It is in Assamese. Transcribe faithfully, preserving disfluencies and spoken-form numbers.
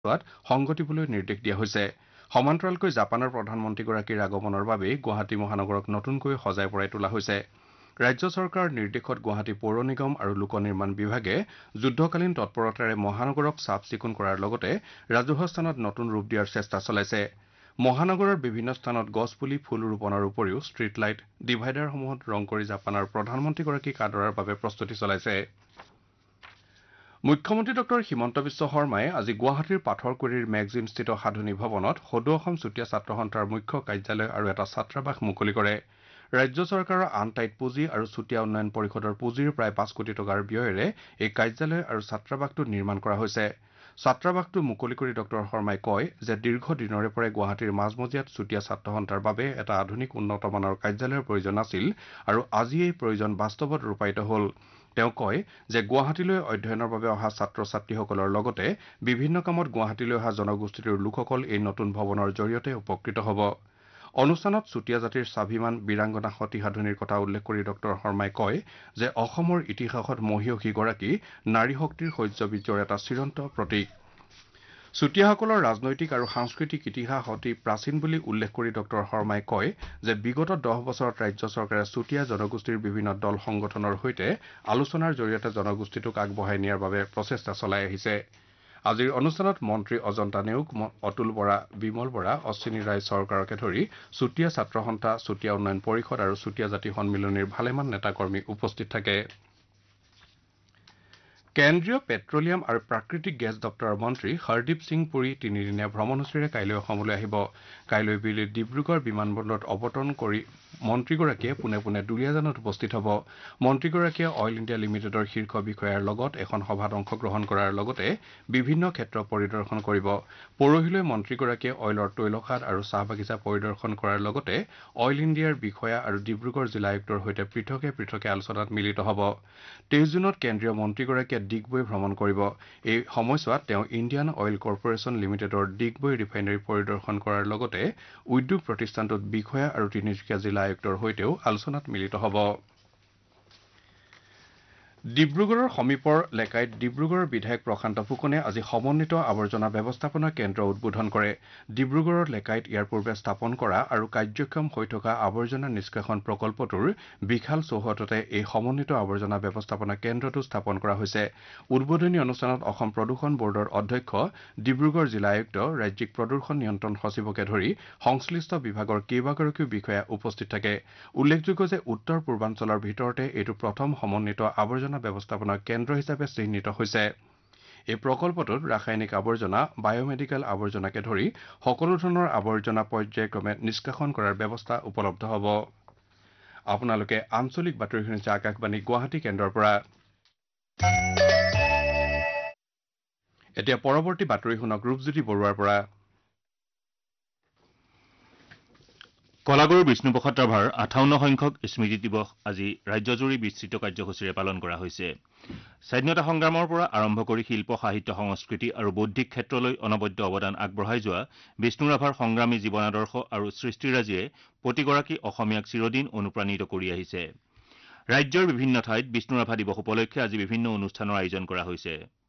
সংগতিবলৈ নিৰ্দেশ দিয়া হৈছে। সমান্তৰালকৈ জাপানৰ প্ৰধানমন্ত্ৰীগৰাকীৰ আগমনৰ বাবে গুৱাহাটী মহানগৰক নতুনকৈ সজাই পৰাই তোলা হৈছে। ৰাজ্য চৰকাৰৰ নিৰ্দেশত গুৱাহাটী পৌৰ নিগম আৰু লোক নিৰ্মাণ বিভাগে যুদ্ধকালীন তৎপৰতাৰে মহানগৰক চাফ চিকুণ কৰাৰ লগতে ৰাজহুৱা স্থানত নতুন ৰূপ দিয়াৰ চেষ্টা চলাইছে। মহানগৰৰ বিভিন্ন স্থানত গছপুলি ফুল ৰোপণৰ উপৰিও ষ্ট্ৰীট লাইট ডিভাইডাৰসমূহত ৰং কৰি জাপানৰ প্ৰধানমন্ত্ৰীগৰাকীক আদৰাৰ বাবে প্ৰস্তুতি চলাইছে। মুখ্যমন্ত্ৰী ডঃ হিমন্ত বিশ্ব শৰ্মাই আজি গুৱাহাটীৰ পাথৰকুৰিৰ মেগজিনস্থিত সাধনী ভৱনত সদৌ অসম চুতীয়া ছাত্ৰ সন্থাৰ মুখ্য কাৰ্যালয় আৰু এটা ছাত্ৰাবাস মুকলি কৰে। ৰাজ্য চৰকাৰৰ আন ঠাইত পুঁজি আৰু চুতীয়া উন্নয়ন পৰিষদৰ পুঁজিৰ প্ৰায় পাঁচ কোটি টকাৰ ব্যয়েৰে এই কাৰ্যালয় আৰু ছাত্ৰাবাসটো নিৰ্মাণ কৰা হৈছে। ছাত্ৰাবাসটো মুকলি কৰি ডঃ শৰ্মাই কয় যে দীৰ্ঘ দিনৰে পৰাই গুৱাহাটীৰ মাজমজিয়াত চুতীয়া ছাত্ৰ সন্থাৰ বাবে এটা আধুনিক উন্নতমানৰ কাৰ্যালয়ৰ প্ৰয়োজন আছিল আৰু আজি এই প্ৰয়োজন বাস্তৱত ৰূপায়িত হ'ল। তেওঁ কয় যে গুৱাহাটীলৈ অধ্যয়নৰ বাবে অহা ছাত্ৰ ছাত্ৰীসকলৰ লগতে বিভিন্ন কামত গুৱাহাটীলৈ অহা জনগোষ্ঠীটোৰ লোকসকল এই নতুন ভৱনৰ জৰিয়তে উপকৃত হ'ব। অনুষ্ঠানত চুতীয়া জাতিৰ স্বাভিমান বীৰাংগনা সতী সাধনীৰ কথা উল্লেখ কৰি ডঃ শৰ্মাই কয় যে অসমৰ ইতিহাসত মহীয়সীগৰাকী নাৰী শক্তিৰ শৌৰ্য বীৰ্যৰ এটা চিৰন্ত প্ৰতীক। চুতীয়াসকলৰ ৰাজনৈতিক আৰু সাংস্কৃতিক ইতিহাস অতি প্ৰাচীন বুলি উল্লেখ কৰি ডঃ শৰ্মাই কয় যে বিগত দহ বছৰত ৰাজ্য চৰকাৰে চুতীয়া জনগোষ্ঠীৰ বিভিন্ন দল সংগঠনৰ সৈতে আলোচনাৰ জৰিয়তে জনগোষ্ঠীটোক আগবঢ়াই নিয়াৰ বাবে প্ৰচেষ্টা চলাই আহিছে। আজিৰ অনুষ্ঠানত মন্ত্ৰী অজন্তা নেওগ, অতুল বৰা, বিমল বৰা, অশ্বিনী ৰায় চৰকাৰকে ধৰি চুতীয়া ছাত্ৰ সন্থা, চুতীয়া উন্নয়ন পৰিষদ আৰু চুতীয়া জাতি সন্মিলনীৰ ভালেমান নেতাকৰ্মী উপস্থিত থাকে। কেন্দ্ৰীয় পেট্ৰলিয়াম আৰু প্ৰাকৃতিক গেছ দপ্তৰৰ মন্ত্ৰী হৰদীপ সিং পুৰী তিনিদিনীয়া ভ্ৰমণসূচীৰে কাইলৈ অসমলৈ আহিব। কাইলৈ বিয়লি ডিব্ৰুগড় বিমানবন্দৰত অৱতৰণ কৰি মন্ত্ৰীগৰাকীয়ে পোনে পোনে দুলীয়াজানত উপস্থিত হ'ব। মন্ত্ৰীগৰাকীয়ে অইল ইণ্ডিয়া লিমিটেডৰ শীৰ্ষ বিষয়াৰ লগত এখন সভাত অংশগ্ৰহণ কৰাৰ লগতে বিভিন্ন ক্ষেত্ৰ পৰিদৰ্শন কৰিব। পৰহিলৈ মন্ত্ৰীগৰাকীয়ে অইলৰ তৈলখাদ আৰু চাহ বাগিচা পৰিদৰ্শন কৰাৰ লগতে অইল ইণ্ডিয়াৰ বিষয়া আৰু ডিব্ৰুগড় জিলা আয়ুক্তৰ সৈতে পৃথকে পৃথকে আলোচনাত মিলিত হ'ব। তেইছ জুনত কেন্দ্ৰীয় মন্ত্ৰীগৰাকীয়ে ডিগবৈ ভ্ৰমণ কৰিব। এই সময়ছোৱাত তেওঁ ইণ্ডিয়ান অইল কৰ্পৰেচন লিমিটেডৰ ডিগবৈ ৰিফাইনাৰী পৰিদৰ্শন কৰাৰ লগতে উদ্যোগ প্ৰতিষ্ঠানটোত বিষয়া আৰু তিনিচুকীয়া জিলা আয়ুক্তৰ সৈতেও আলোচনাত মিলিত হ'ব। ডিব্ৰুগড়ৰ সমীপৰ লেকাইত ডিব্ৰুগড়ৰ বিধায়ক প্ৰশান্ত ফুকনে আজি সমন্বিত আৱৰ্জনা ব্যৱস্থাপনা কেন্দ্ৰ উদ্বোধন কৰে। ডিব্ৰুগড়ৰ লেকাইত ইয়াৰ পূৰ্বে স্থাপন কৰা আৰু কাৰ্যক্ষম হৈ থকা আৱৰ্জনা নিষ্কাশন প্ৰকল্পটোৰ বিশাল চৌহদতে এই সমন্বিত আৱৰ্জনা ব্যৱস্থাপনা কেন্দ্ৰটো স্থাপন কৰা হৈছে। উদ্বোধনী অনুষ্ঠানত অসম প্ৰদূষণ বৰ্ডৰ অধ্যক্ষ, ডিব্ৰুগড় জিলা আয়ুক্ত, ৰাজ্যিক প্ৰদূষণ নিয়ন্ত্ৰণ সচিবকে ধৰি সংশ্লিষ্ট বিভাগৰ কেইবাগৰাকীও বিষয়া উপস্থিত থাকে। উল্লেখযোগ্য যে উত্তৰ পূৰ্বাঞ্চলৰ ভিতৰতে এইটো প্ৰথম সমন্বিত আৱৰ্জনা ব্যৱস্থাপনা কেন্দ্ৰ হিচাপে চিহ্নিত হৈছে। এই প্ৰকল্পটোত ৰাসায়নিক আৱৰ্জনা, বায়'মেডিকেল আৱৰ্জনাকে ধৰি সকলো ধৰণৰ আৱৰ্জনা পৰ্যায়ক্ৰমে নিষ্কাশন কৰাৰ ব্যৱস্থা উপলব্ধ হ'ব। আপোনালোকে আঞ্চলিক বাতৰি শুনিছে আকাশবাণী গুৱাহাটী কেন্দ্ৰৰ পৰা। এতিয়া পৰৱৰ্তী বাতৰি শুনক ৰূপজ্যোতি বৰুৱাৰ পৰা। কলাগুৰু বিষ্ণুপ্ৰসাদ ৰাভাৰ আঠাৱন্ন সংখ্যক স্মৃতি দিৱস আজি ৰাজ্যজুৰি বিস্তৃত কাৰ্যসূচীৰে পালন কৰা হৈছে। স্বাধীনতা সংগ্ৰামৰ পৰা আৰম্ভ কৰি শিল্প, সাহিত্য, সংস্কৃতি আৰু বৌদ্ধিক ক্ষেত্ৰলৈ অনবদ্য অৱদান আগবঢ়াই যোৱা বিষ্ণু ৰাভাৰ সংগ্ৰামী জীৱনাদৰ্শ আৰু সৃষ্টিৰাজিয়ে প্ৰতিগৰাকী অসমীয়াক চিৰদিন অনুপ্ৰাণিত কৰি আহিছে। ৰাজ্যৰ বিভিন্ন ঠাইত বিষ্ণু ৰাভা দিৱস উপলক্ষে আজি বিভিন্ন অনুষ্ঠানৰ আয়োজন কৰা হৈছে।